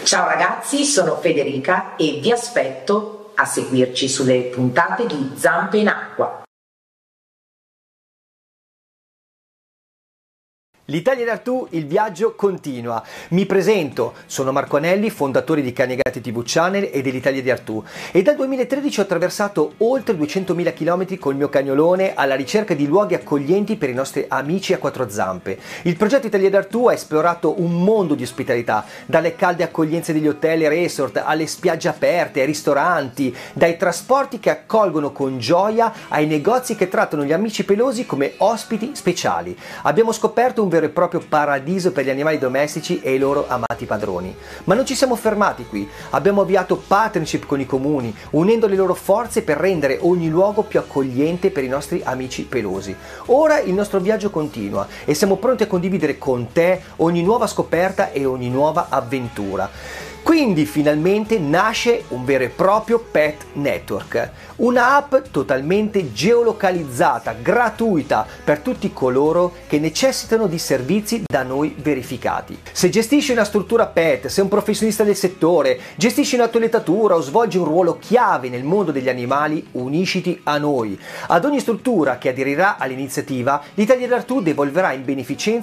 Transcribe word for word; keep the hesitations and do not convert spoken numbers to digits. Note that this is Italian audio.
Ciao ragazzi, sono Federica e vi aspetto a seguirci sulle puntate di Zampe in Acqua. L'Italia d'Artù, il viaggio continua. Mi presento, sono Marco Anelli, fondatore di Cani e Gatti tivù Channel e dell'Italia di Artù, e dal duemilatredici ho attraversato oltre duecentomila chilometri col mio cagnolone alla ricerca di luoghi accoglienti per i nostri amici a quattro zampe. Il progetto Italia d'Artù ha esplorato un mondo di ospitalità, dalle calde accoglienze degli hotel e resort alle spiagge aperte, ai ristoranti, dai trasporti che accolgono con gioia ai negozi che trattano gli amici pelosi come ospiti speciali. Abbiamo scoperto un vero e proprio paradiso per gli animali domestici e i loro amati padroni. Ma non ci siamo fermati qui, abbiamo avviato partnership con i comuni, unendo le loro forze per rendere ogni luogo più accogliente per i nostri amici pelosi. Ora il nostro viaggio continua e siamo pronti a condividere con te ogni nuova scoperta e ogni nuova avventura. Quindi finalmente nasce un vero e proprio Pet Network, una app totalmente geolocalizzata, gratuita per tutti coloro che necessitano di servizi da noi verificati. Se gestisci una struttura pet, sei un professionista del settore, gestisci una toilettatura o svolgi un ruolo chiave nel mondo degli animali, unisciti a noi. Ad ogni struttura che aderirà all'iniziativa, l'Italia d'Artù devolverà in beneficenza